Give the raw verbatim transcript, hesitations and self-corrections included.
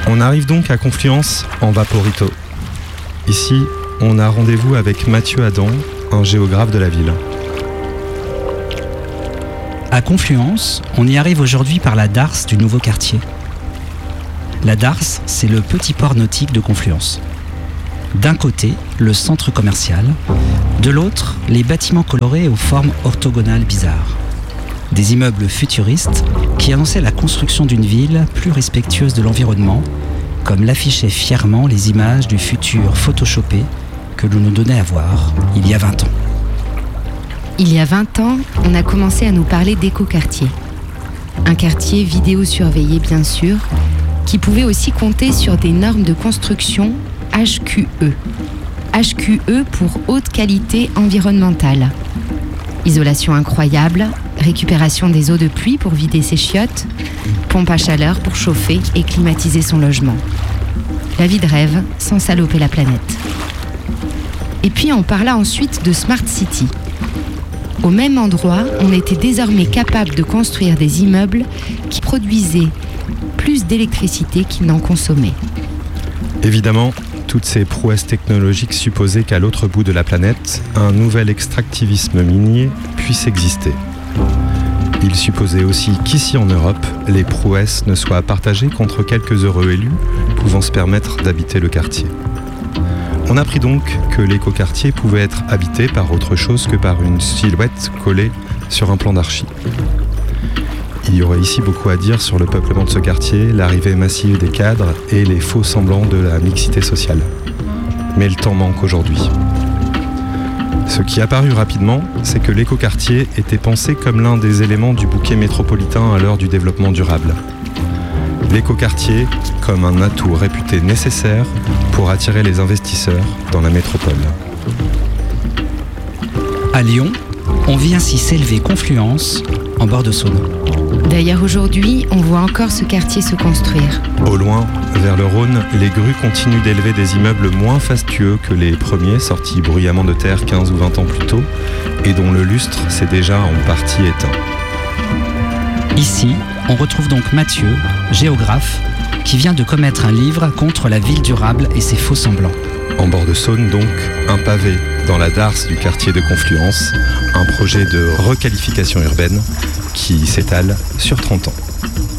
On arrive donc à Confluence en Vaporito. Ici, on a rendez-vous avec Mathieu Adam, un géographe de la ville. À Confluence, on y arrive aujourd'hui par la darse du nouveau quartier. La darse, c'est le petit port nautique de Confluence. D'un côté, le centre commercial, de l'autre, les bâtiments colorés aux formes orthogonales bizarres. Des immeubles futuristes qui annonçaient la construction d'une ville plus respectueuse de l'environnement, comme l'affichaient fièrement les images du futur photoshopé que l'on nous donnait à voir il y a vingt ans. Il y a vingt ans, on a commencé à nous parler d'éco-quartier. Un quartier vidéo surveillé bien sûr, qui pouvait aussi compter sur des normes de construction H Q E. H Q E pour haute qualité environnementale. Isolation incroyable, récupération des eaux de pluie pour vider ses chiottes, pompe à chaleur pour chauffer et climatiser son logement. La vie de rêve sans saloper la planète. Et puis on parla ensuite de Smart City. Au même endroit, on était désormais capable de construire des immeubles qui produisaient plus d'électricité qu'ils n'en consommaient. Évidemment, toutes ces prouesses technologiques supposaient qu'à l'autre bout de la planète, un nouvel extractivisme minier puisse exister. Il supposait aussi qu'ici en Europe, les prouesses ne soient partagées qu'entre quelques heureux élus pouvant se permettre d'habiter le quartier. On apprit donc que l'écoquartier pouvait être habité par autre chose que par une silhouette collée sur un plan d'archi. Il y aurait ici beaucoup à dire sur le peuplement de ce quartier, l'arrivée massive des cadres et les faux semblants de la mixité sociale. Mais le temps manque aujourd'hui. Ce qui apparut rapidement, c'est que l'écoquartier était pensé comme l'un des éléments du bouquet métropolitain à l'heure du développement durable. L'écoquartier comme un atout réputé nécessaire pour attirer les investisseurs dans la métropole. À Lyon, on vit ainsi s'élever Confluence en bord de Saône. D'ailleurs aujourd'hui, on voit encore ce quartier se construire. Au loin, vers le Rhône, les grues continuent d'élever des immeubles moins fastueux que les premiers sortis bruyamment de terre quinze ou vingt ans plus tôt et dont le lustre s'est déjà en partie éteint. Ici, on retrouve donc Mathieu, géographe, qui vient de commettre un livre contre la ville durable et ses faux semblants. En bord de Saône donc, un pavé dans la darse du quartier de Confluence, un projet de requalification urbaine qui s'étale sur trente ans.